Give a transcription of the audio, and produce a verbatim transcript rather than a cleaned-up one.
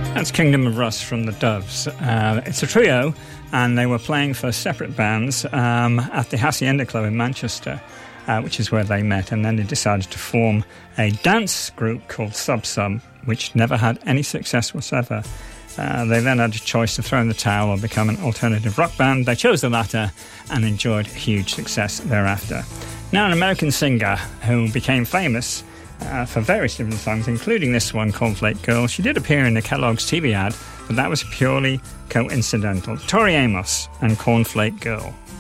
That's Kingdom of Rust from the Doves. Uh, it's a trio, and they were playing for separate bands um, at the Hacienda Club in Manchester, uh, which is where they met, and then they decided to form a dance group called Sub Sub, which never had any success whatsoever. Uh, they then had a choice to throw in the towel or become an alternative rock band. They chose the latter and enjoyed huge success thereafter. Now an American singer who became famous Uh, for various different songs, including this one, Cornflake Girl. She did appear in the Kellogg's T V ad, but that was purely coincidental. Tori Amos and Cornflake Girl.